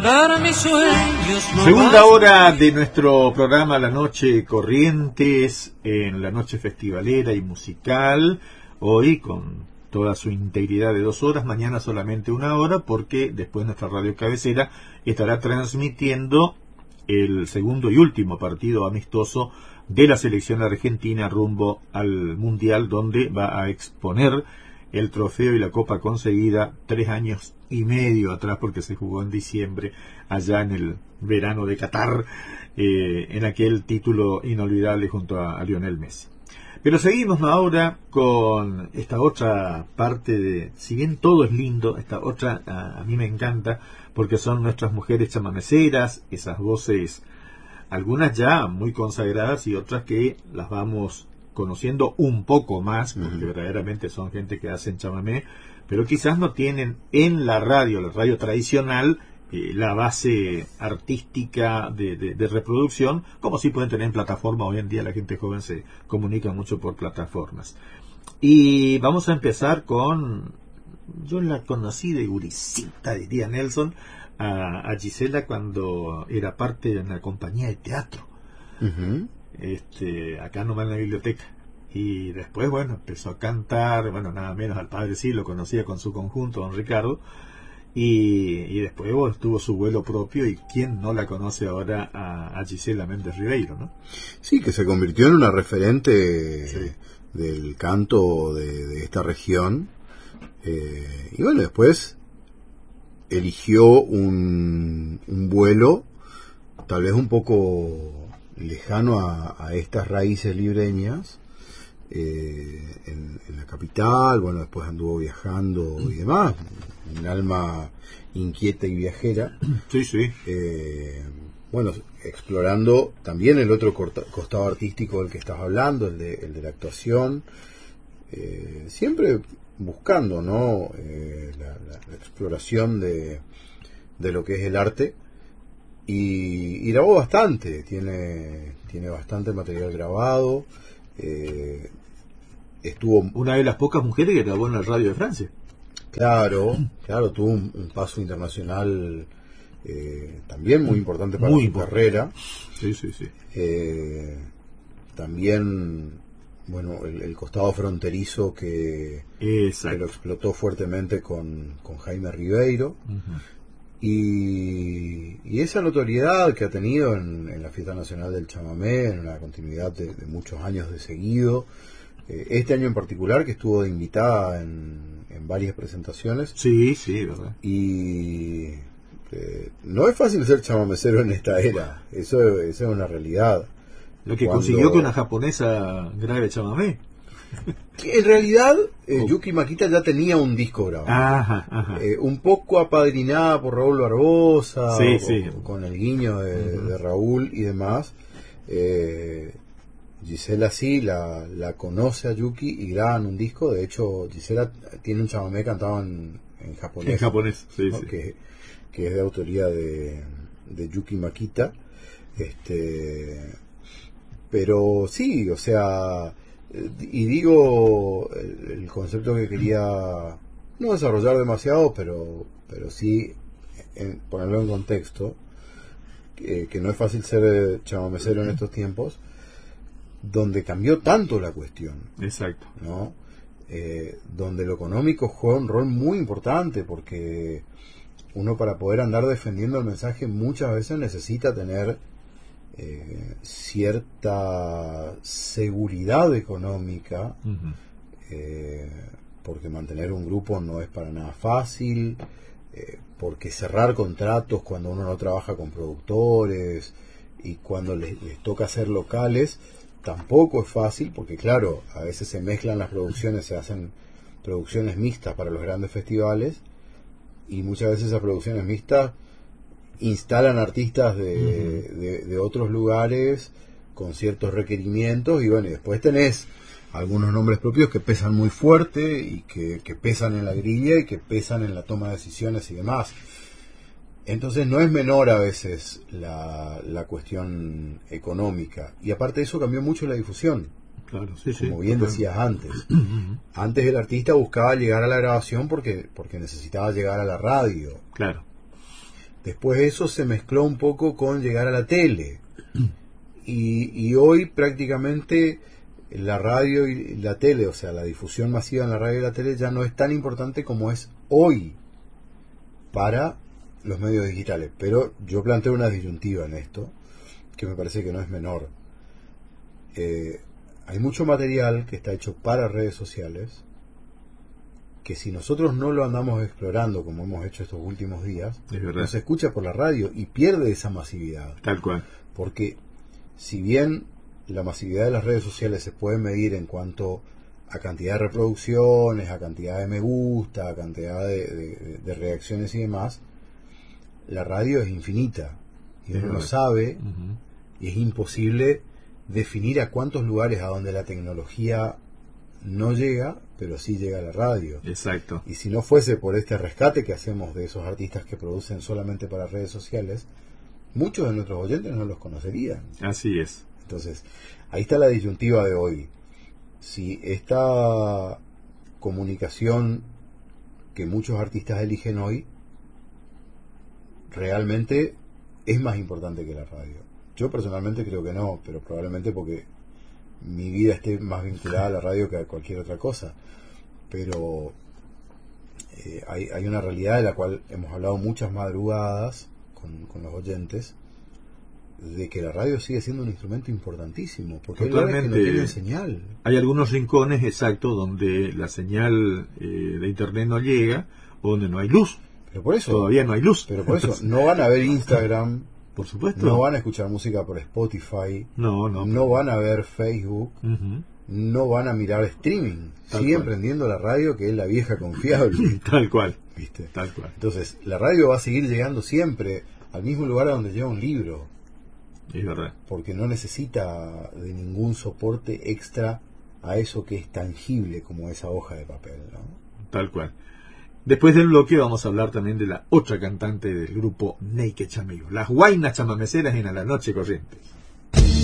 andar mis sueños. No Segunda hora de nuestro programa La Noche Corrientes, en la noche festivalera y musical, hoy con toda su integridad de 2 horas, mañana solamente 1 hora, porque después nuestra radio cabecera estará transmitiendo el segundo y último partido amistoso de la selección argentina rumbo al Mundial, donde va a exponer el trofeo y la copa conseguida 3 años y medio atrás, porque se jugó en diciembre, allá en el verano de Qatar, en aquel título inolvidable junto a Lionel Messi. Pero seguimos ahora con esta otra parte de, si bien todo es lindo, esta otra a mí me encanta, porque son nuestras mujeres chamameceras, esas voces, algunas ya muy consagradas y otras que las vamos conociendo un poco más, porque verdaderamente son gente que hacen chamamé, pero quizás no tienen en la radio tradicional, la base artística de reproducción, como sí pueden tener en plataforma. Hoy en día la gente joven se comunica mucho por plataformas. Y vamos a empezar con, yo la conocí de gurisita, diría Nelson, a Gisela cuando era parte de una compañía de teatro. Acá nomás en la biblioteca, y después empezó a cantar, nada menos al padre sí lo conocía con su conjunto, don Ricardo, y después tuvo su vuelo propio, y quién no la conoce ahora a Gisela Méndez Ribeiro, ¿no? Sí, que se convirtió en una referente del canto de esta región, y después eligió un vuelo tal vez un poco lejano a estas raíces libreñas, en la capital. Después anduvo viajando y demás, un alma inquieta y viajera. Sí. Explorando también el otro costado artístico del que estás hablando, el de la actuación, siempre buscando, ¿no? La exploración de lo que es el arte, y grabó bastante, tiene bastante material grabado. Estuvo una de las pocas mujeres que grabó en la radio de Francia. Claro, tuvo un paso internacional también muy importante para su carrera. Sí. También, el costado fronterizo que lo explotó fuertemente con Jaime Ribeiro. Y esa notoriedad que ha tenido en la Fiesta Nacional del Chamamé, en una continuidad de muchos años de seguido. Este año en particular, que estuvo de invitada en varias presentaciones. Sí, verdad. Y no es fácil ser chamamecero en esta era, eso es una realidad. Lo que consiguió que una japonesa grabe chamamé. Que en realidad Yuki Makita ya tenía un disco grabado. Ajá. Un poco apadrinada por Raúl Barbosa, sí. Con el guiño de Raúl y demás. Gisela sí la conoce a Yuki y graban un disco. De hecho, Gisela tiene un chamamé cantado en japonés. En japonés, sí, ¿no? sí. Que es de autoría de Yuki Makita. Pero sí, o sea, y digo el concepto que quería no desarrollar demasiado, pero sí ponerlo en contexto, que no es fácil ser chamamecero en estos tiempos, donde cambió tanto la cuestión. Exacto. ¿No? Donde lo económico juega un rol muy importante, porque uno, para poder andar defendiendo el mensaje, muchas veces necesita tener cierta seguridad económica, porque mantener un grupo no es para nada fácil, porque cerrar contratos cuando uno no trabaja con productores y cuando les toca hacer locales tampoco es fácil, porque claro, a veces se mezclan las producciones, se hacen producciones mixtas para los grandes festivales, y muchas veces esas producciones mixtas instalan artistas de otros lugares con ciertos requerimientos, y después tenés algunos nombres propios que pesan muy fuerte y que pesan en la grilla y que pesan en la toma de decisiones y demás. Entonces no es menor a veces la cuestión económica, y aparte de eso cambió mucho la difusión. Claro, sí, como bien decías antes. Antes el artista buscaba llegar a la grabación porque necesitaba llegar a la radio. Claro. Después eso se mezcló un poco con llegar a la tele. Y hoy prácticamente la radio y la tele, o sea, la difusión masiva en la radio y la tele ya no es tan importante como es hoy para los medios digitales. Pero yo planteo una disyuntiva en esto, que me parece que no es menor. Hay mucho material que está hecho para redes sociales, que si nosotros no lo andamos explorando como hemos hecho estos últimos días, no se escucha por la radio y pierde esa masividad. Tal cual. Porque si bien la masividad de las redes sociales se puede medir en cuanto a cantidad de reproducciones, a cantidad de me gusta, a cantidad de reacciones y demás, la radio es infinita y uno no sabe, y es imposible definir a cuántos lugares a donde la tecnología no llega, pero sí llega a la radio. Exacto. Y si no fuese por este rescate que hacemos de esos artistas que producen solamente para redes sociales, muchos de nuestros oyentes no los conocerían. Así es. Entonces, ahí está la disyuntiva de hoy. Si esta comunicación que muchos artistas eligen hoy realmente es más importante que la radio. Yo personalmente creo que no, pero probablemente porque mi vida esté más vinculada a la radio que a cualquier otra cosa. Pero hay una realidad de la cual hemos hablado muchas madrugadas con los oyentes, de que la radio sigue siendo un instrumento importantísimo, porque hay lugares que no tienen señal. Hay algunos rincones, exacto, donde la señal de internet no llega, o donde no hay luz. Pero por eso, todavía no hay luz. Pero por eso, no van a ver Instagram, por supuesto. No van a escuchar música por Spotify, no van a ver Facebook, no van a mirar streaming. Siguen prendiendo la radio, que es la vieja confiable. Tal cual. ¿Viste? Tal cual. Entonces, la radio va a seguir llegando siempre al mismo lugar a donde llega un libro. Es verdad. Porque no necesita de ningún soporte extra a eso que es tangible como esa hoja de papel, ¿no? Tal cual. Después del bloque vamos a hablar también de la otra cantante del grupo Naked Chamigo, las Huaynas Chamameceras en A la Noche Corriente.